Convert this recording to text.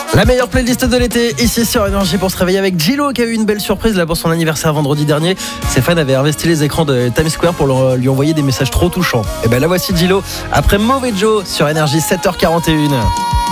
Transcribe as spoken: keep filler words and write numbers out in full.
La meilleure playlist de l'été, ici sur Énergie pour se réveiller avec Gillo qui a eu une belle surprise là pour son anniversaire vendredi dernier. Ses fans avaient investi les écrans de Times Square pour leur- lui envoyer des messages trop touchants. Et ben la voici Gillo après Mauvais Joe sur Énergie sept heures quarante et une.